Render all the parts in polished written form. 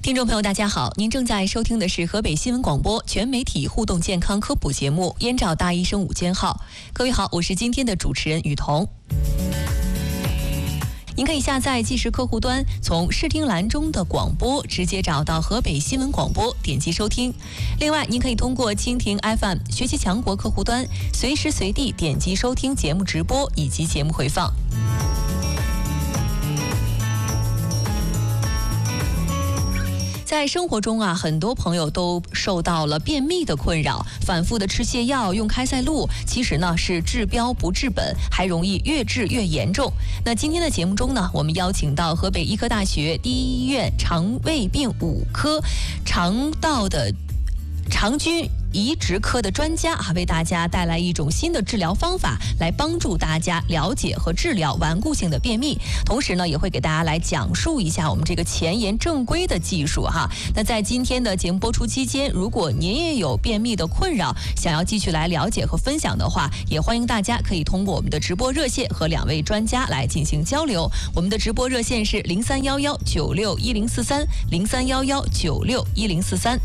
听众朋友大家好，您正在收听的是河北新闻广播全媒体互动健康科普节目《燕赵大医生午间号》。各位好，我是今天的主持人雨桐。您可以下载即时客户端，从视听栏中的广播直接找到河北新闻广播，点击收听。另外，您可以通过蜻蜓 FM 学习强国客户端，随时随地点击收听节目直播以及节目回放。在生活中啊，很多朋友都受到了便秘的困扰，反复的吃泻药、用开塞露，其实呢是治标不治本，还容易越治越严重。那今天的节目中呢，我们邀请到河北医科大学第一医院肠胃病5科肠道的肠菌移植科的专家为大家带来一种新的治疗方法，来帮助大家了解和治疗顽固性的便秘。同时呢，也会给大家来讲述一下我们这个前沿正规的技术哈。那在今天的节目播出期间，如果您也有便秘的困扰，想要继续来了解和分享的话，也欢迎大家可以通过我们的直播热线和2位专家来进行交流。我们的直播热线是0311961043，0311961043。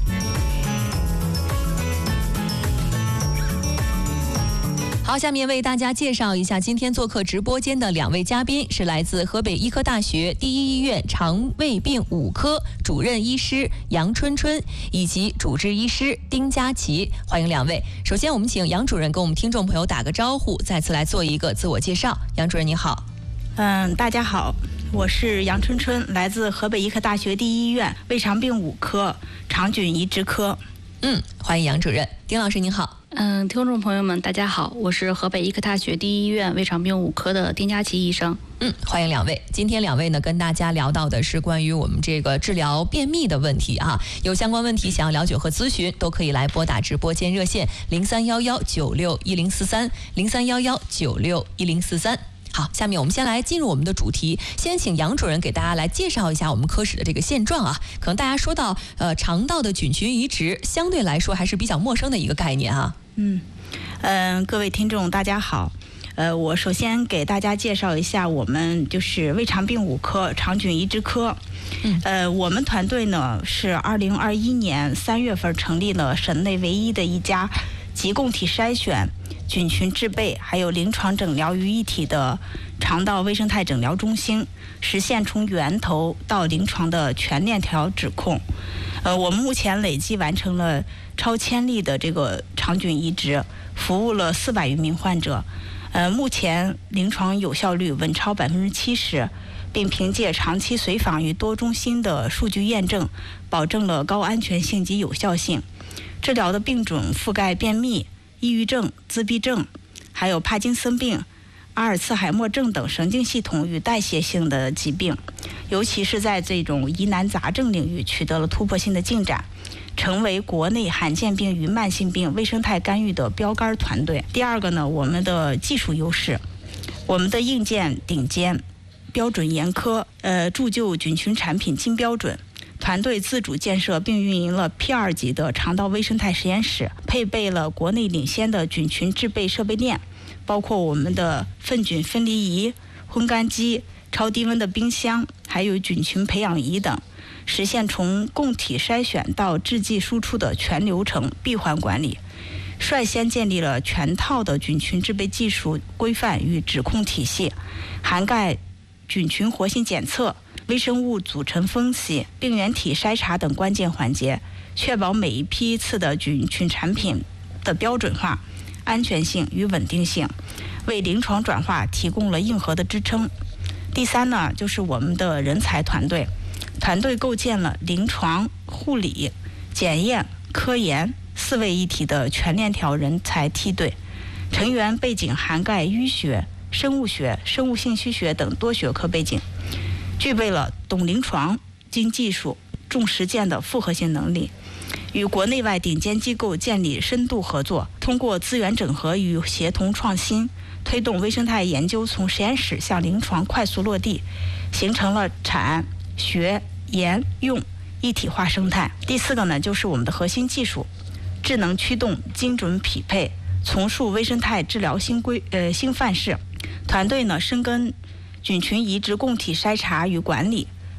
好，下面为大家介绍一下今天做客直播间的2位嘉宾，是来自河北医科大学第一医院肠胃病5科主任医师杨春春以及主治医师丁佳琪，欢迎2位。首先，我们请杨主任跟我们听众朋友打个招呼，再次来做一个自我介绍。杨主任你好。 大家好，我是杨春春，来自河北医科大学第一医院胃肠病5科肠菌移植科。 欢迎杨主任。丁老师您好。 听众朋友们大家好，我是河北医科大学第一医院胃肠病5科的丁佳琪医生。 欢迎2位。今天2位呢跟大家聊到的是关于我们这个治疗便秘的问题啊，有相关问题想要了解和咨询，都可以来拨打直播间热线0311961043，0311961043。好，下面我们先来进入我们的主题，先请杨主任给大家来介绍一下我们科室的这个现状啊。可能大家说到肠道的菌群移植，相对来说还是比较陌生的一个概念啊。 各位听众大家好，我首先给大家介绍一下我们就是胃肠病5科肠菌移植科。我们团队呢是2021年3月份成立了省内唯一的一家集供体筛选、菌群制备还有临床诊疗于一体的肠道微生态诊疗中心，实现从源头到临床的全链条指控。我们目前累计完成了超1000例的这个肠菌移植，服务了400余名患者。目前临床有效率稳超70%，并凭借长期随访与多中心的数据验证，保证了高安全性及有效性。治疗的病种覆盖便秘、抑郁症、自闭症，还有帕金森病、阿尔茨海默症等神经系统与代谢性的疾病，尤其是在这种疑难杂症领域取得了突破性的进展，成为国内罕见病与慢性病微生态干预的标杆团队。第二个呢，我们的技术优势，我们的硬件顶尖，标准严苛，铸就菌群产品金标准。团队自主建设并运营了 P2级的肠道微生态实验室，配备了国内领先的菌群制备设备链，包括我们的粪菌分离仪、烘干机、超低温的冰箱，还有菌群培养仪等，实现从供体筛选到制剂输出的全流程闭环管理，率先建立了全套的菌群制备技术规范与指控体系，涵盖菌群活性检测、微生物组成分析、病原体筛查等关键环节，确保每一批次的菌群产品的标准化、安全性与稳定性，为临床转化提供了硬核的支撑。第三呢，就是我们的人才团队，团队构建了临床、护理、检验、科研4位一体的全链条人才梯队，成员背景涵盖医学、生物学、生物信息学等多学科背景，具备了懂临床、精技术、重实践的复合性能力，与国内外顶尖机构建立深度合作，通过资源整合与协同创新，推动微生态研究从实验室向临床快速落地，形成了产、学、研、用一体化生态。第4个呢，就是我们的核心技术，智能驱动、精准匹配，重塑微生态治疗新范式。团队呢深耕菌群移植供体筛查与管理，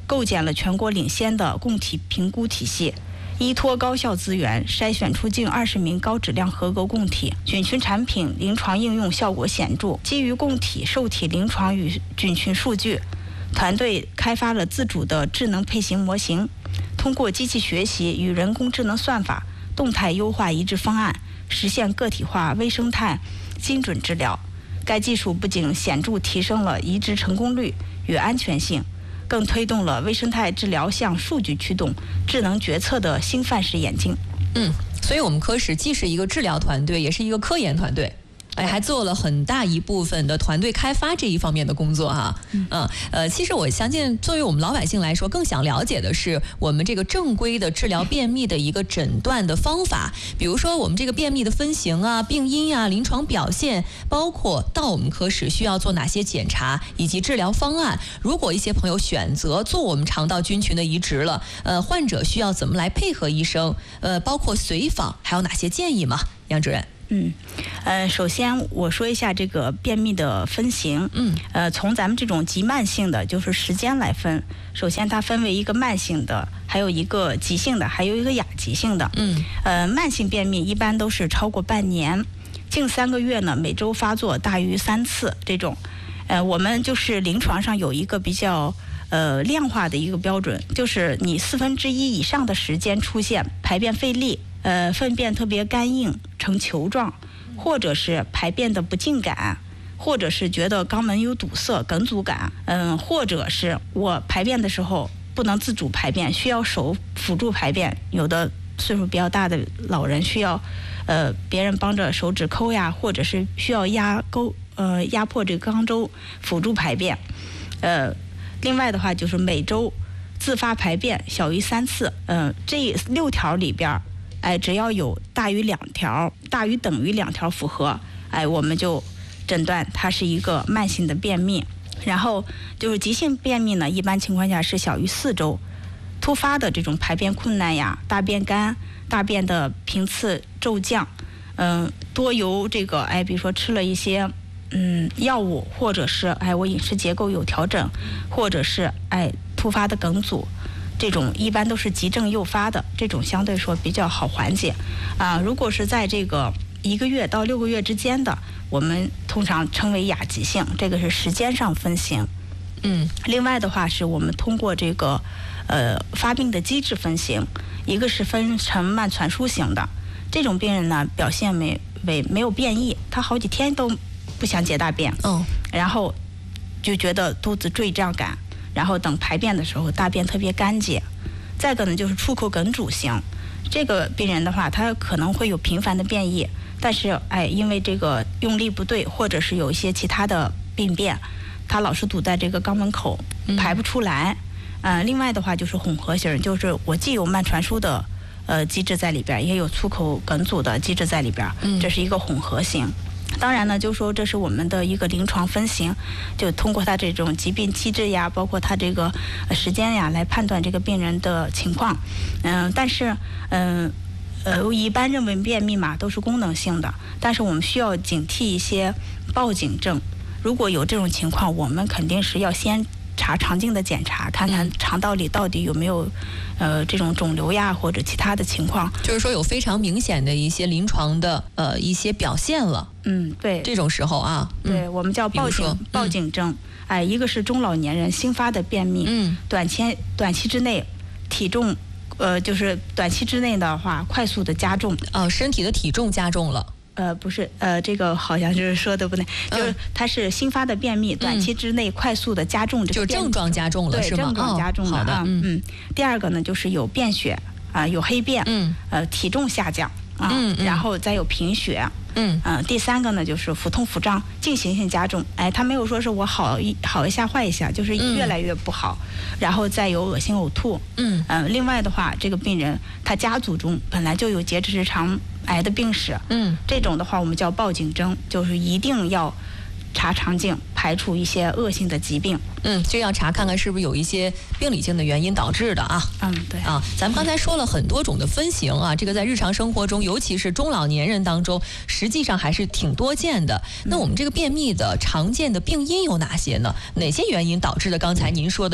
构建了全国领先的供体评估体系，依托高校资源筛选出近20名高质量合格供体，菌群产品临床应用效果显著。基于供体、受体临床与菌群数据，团队开发了自主的智能配型模型，通过机器学习与人工智能算法，动态优化移植方案，实现个体化微生态精准治疗。该技术不仅显著提升了移植成功率与安全性，更推动了微生态治疗向数据驱动、智能决策的新范式演进。 所以我们科室既是一个治疗团队，也是一个科研团队。还做了很大一部分的团队开发这一方面的工作哈。其实我相信，作为我们老百姓来说，更想了解的是我们这个正规的治疗便秘的一个诊断的方法，比如说我们这个便秘的分型啊、病因啊、临床表现，包括到我们科室需要做哪些检查以及治疗方案。如果一些朋友选择做我们肠道菌群的移植了，患者需要怎么来配合医生？包括随访还有哪些建议吗？杨主任。 首先我说一下这个便秘的分型。从咱们这种急慢性的就是时间来分，首先它分为一个慢性的，还有一个急性的，还有一个亚急性的。慢性便秘一般都是超过半年，近3个月呢，每周发作大于3次这种。我们就是临床上有一个比较量化的一个标准，就是你1/4以上的时间出现排便费力。粪便特别干硬呈球状，或者是排便的不尽感，或者是觉得肛门有堵塞梗阻感，或者是我排便的时候不能自主排便，需要手辅助排便，有的岁数比较大的老人需要别人帮着手指抠呀，或者是需要压迫这个肛周辅助排便。另外的话就是每周自发排便小于3次，这6条里边只要有大于2条，大于等于2条符合，我们就诊断它是一个慢性的便秘。然后就是急性便秘呢，一般情况下是小于4周，突发的这种排便困难呀、大便干、大便的频次骤降，多由这个比如说吃了一些药物，或者是我饮食结构有调整，或者是突发的梗阻。这种一般都是急症诱发的，这种相对说比较好缓解。如果是在这个1个月到6个月之间的，我们通常称为亚急性，这个是时间上分型。另外的话是我们通过这个发病的机制分型，一个是分成慢传输型的，这种病人呢表现没有变异，他好几天都不想解大便，然后就觉得肚子坠胀感。然后等排便的时候，大便特别干结。再一个呢，就是出口梗阻型，这个病人的话，他可能会有频繁的便意，但是因为这个用力不对，或者是有一些其他的病变，他老是堵在这个肛门口，排不出来。另外的话就是混合型，就是我既有慢传输的机制在里边，也有出口梗阻的机制在里边，这是一个混合型。当然呢，就说这是我们的一个临床分型，就通过他这种疾病机制呀，包括他这个时间呀，来判断这个病人的情况。但是一般认为便秘嘛都是功能性的，但是我们需要警惕一些报警症。如果有这种情况，我们肯定是要先查肠镜的检查，看看肠道里到底有没有这种肿瘤呀或者其他的情况， 就是说有非常明显的一些临床的一些表现了。 对， 这种时候啊， 对，我们叫报警症。一个是中老年人新发的便秘，短期之内体重就是短期之内的话快速的加重， 身体的体重加重了。 不是，这个好像就是说的不对，就是它是新发的便秘，短期之内快速的加重， 就是症状加重了，是吗？ 症状加重了。 好的， 第二个呢，就是有便血有黑便，体重下降然后再有贫血，第三个呢就是腹痛腹胀进行性加重，他没有说是我好一下坏一下，就是越来越不好，然后再有恶心呕吐，另外的话，这个病人他家族中本来就有结直肠癌的病史，这种的话我们叫报警征，就是一定要查肠镜，排除一些恶性的疾病。 就要查看看是不是有一些病理性的原因导致的啊。 对啊，咱们刚才说了很多种的分型啊，这个在日常生活中，尤其是中老年人当中，实际上还是挺多见的。那我们这个便秘的常见的病因有哪些呢？哪些原因导致的？刚才您说的有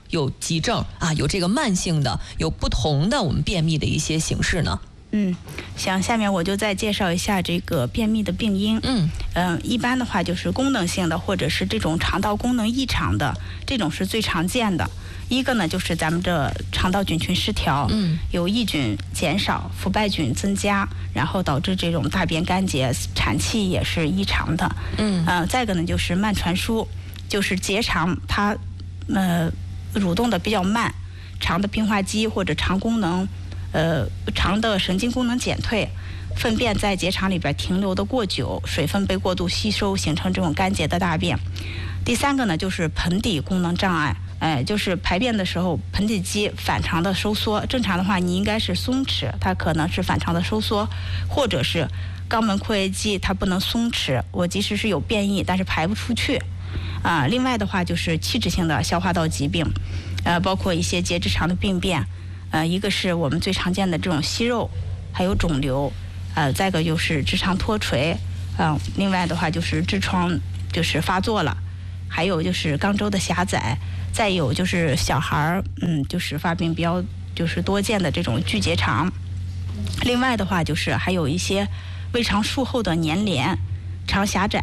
有急症啊，有这个慢性的，有不同的我们便秘的一些形式呢？ 行，下面我就再介绍一下这个便秘的病因。一般的话就是功能性的，或者是这种肠道功能异常的，这种是最常见的。一个呢就是咱们这肠道菌群失调，有益菌减少，腐败菌增加，然后导致这种大便干结，产气也是异常的。再一个呢就是慢传输，就是结肠它蠕动的比较慢，肠的平滑肌或者肠功能。肠的神经功能减退，粪便在结肠里边停留的过久，水分被过度吸收，形成这种干结的大便。第三个呢，就是盆底功能障碍，就是排便的时候盆底肌反常的收缩，正常的话你应该是松弛，它可能是反常的收缩，或者是肛门括约肌它不能松弛，我即使是有便意，但是排不出去。另外的话就是器质性的消化道疾病，包括一些结直肠的病变。一个是我们最常见的这种息肉，还有肿瘤，再一个就是直肠脱垂，另外的话就是痔疮就是发作了，还有就是肛周的狭窄，再有就是小孩儿，就是发病比较就是多见的这种巨结肠，另外的话就是还有一些胃肠术后的粘连、肠狭窄。